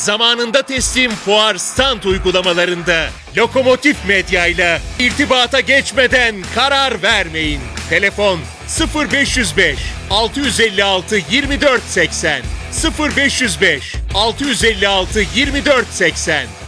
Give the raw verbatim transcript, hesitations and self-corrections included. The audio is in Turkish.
Zamanında teslim fuar stand uygulamalarında Lokomotif Medya ile irtibata geçmeden karar vermeyin. Telefon sıfır beş yüz beş altı yüz elli altı yirmi dört seksen sıfır beş yüz beş altı yüz elli altı yirmi dört seksen